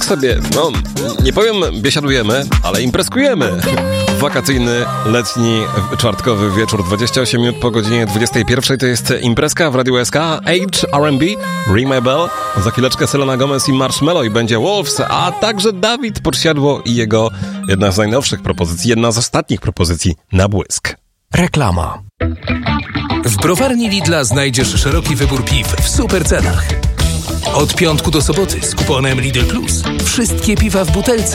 tak sobie, nie powiem biesiadujemy, ale impreskujemy. Wakacyjny, letni, czwartkowy wieczór, 28 minut po godzinie 21. To jest imprezka w Radiu SK, R&B, Ring My Bell. Za chwileczkę Selena Gomez i Marshmello i będzie Wolves, a także Dawid Podsiadło i jego jedna z najnowszych propozycji, jedna z ostatnich propozycji na błysk. Reklama. W browarni Lidla znajdziesz szeroki wybór piw w super cenach. Od piątku do soboty z kuponem Lidl Plus wszystkie piwa w butelce